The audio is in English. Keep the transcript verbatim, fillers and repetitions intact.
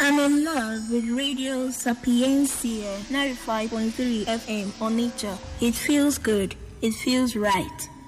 I'm in love with Radio Sapiencia ninety-five point three F M on nature. It feels good. It feels right.